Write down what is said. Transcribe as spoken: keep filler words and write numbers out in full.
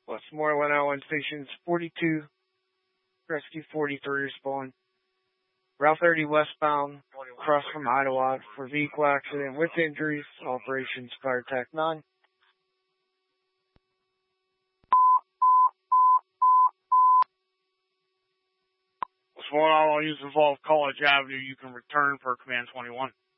Westmoreland Island Stations forty-two, Rescue forty-three respond. Route thirty westbound, across from Idlewild for vehicle accident with injuries, Operations Fire Tech nine. Westmoreland Island use involve College Avenue. You can return for Command twenty-one.